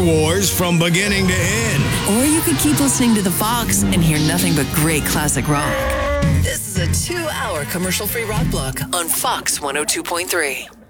Wars from beginning to end. Or you could keep listening to The Fox and hear nothing but great classic rock. This is a 2-hour commercial-free rock block on Fox 102.3.